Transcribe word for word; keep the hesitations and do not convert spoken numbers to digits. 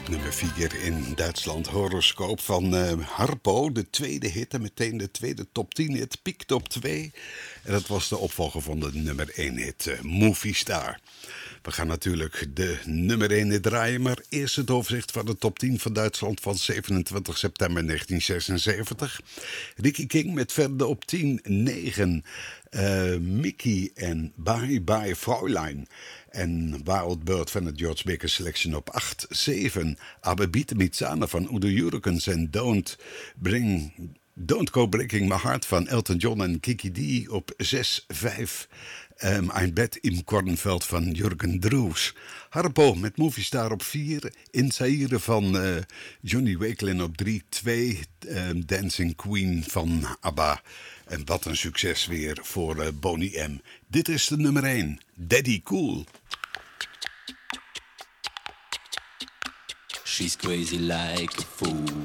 Nummer vier in Duitsland, Horoscoop van uh, Harpo. De tweede hit en meteen de tweede top tien hit, piekte op twee. En dat was de opvolger van de nummer één hit, uh, Movie Star. We gaan natuurlijk de nummer één hit draaien, maar eerst het overzicht van de top tien van Duitsland van zevenentwintig september negentien zesenzeventig. Ricky King met verder op tien, negen. Uh, Mickey en Bye Bye Fräulein. En Wild Bird van het George Baker Selection op acht, zeven. Aber bitte mit Sahne van Udo Jurgens en Don't Bring... Don't Go Breaking My Heart van Elton John en Kiki D op zes, vijf. Um, Ein Bett im Kornveld van Jurgen Drews. Harpo met Movie Star op vier. In Zaire van uh, Johnny Wakelin op drie, twee. Um, Dancing Queen van ABBA. En wat een succes weer voor uh, Boney M. Dit is de nummer één. Daddy Cool. She's crazy like a fool.